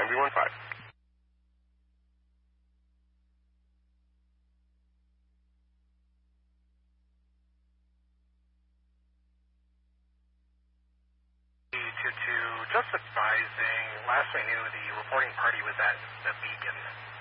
9B15. Just advising, last we knew the reporting party was at the Beacon.